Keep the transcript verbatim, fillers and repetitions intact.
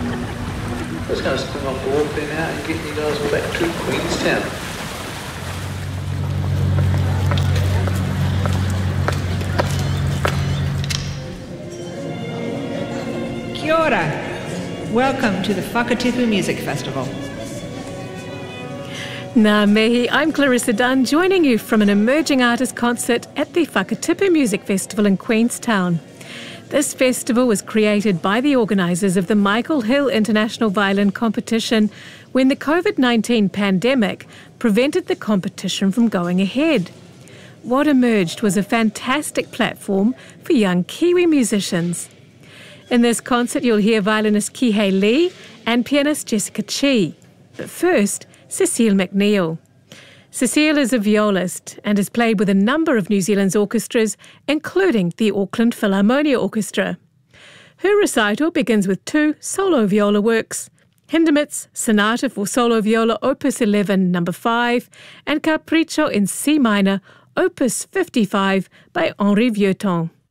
I was going to spring off the walk there now and get you guys all back to Queenstown. Kia ora. Welcome to the Whakatipu Music Festival. Ngā mihi, I'm Clarissa Dunn, joining you from an emerging artist concert at the Whakatipu Music Festival in Queenstown. This festival was created by the organisers of the Michael Hill International Violin Competition when the COVID nineteen pandemic prevented the competition from going ahead. What emerged was a fantastic platform for young Kiwi musicians. In this concert, you'll hear violinist Kihei Lee and pianist Jessica Chi. But first, Cecile McNeil. Cecile is a violist and has played with a number of New Zealand's orchestras, including the Auckland Philharmonia Orchestra. Her recital begins with two solo viola works, Hindemith's Sonata for Solo Viola Opus eleven, number five, and Capriccio in C minor, Opus fifty-five by Henri Vieuxtemps.